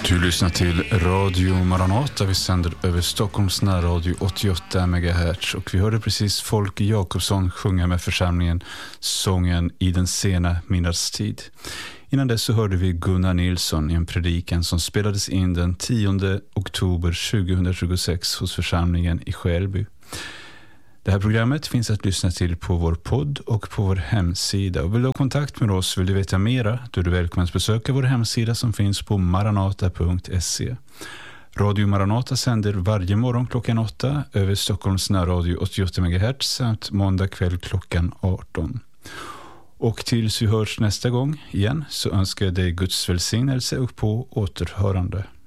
Du lyssnar till Radio Maranata. Vi sänder över Stockholms närradio 88 MHz. Och vi hörde precis Folke Jakobsson sjunga med församlingen sången I den sena middagstid. Innan dess så hörde vi Gunnar Nilsson i en predikan som spelades in den 10 oktober 2026 hos församlingen i Skälby. Det här programmet finns att lyssna till på vår podd och på vår hemsida. Och vill du ha kontakt med oss, vill du veta mera, då är du välkommen att besöka vår hemsida som finns på maranata.se. Radio Maranata sänder varje morgon klockan 8 över Stockholms närradio 88 MHz samt måndag kväll klockan 18. Och tills vi hörs nästa gång igen så önskar jag dig Guds välsignelse och på återhörande.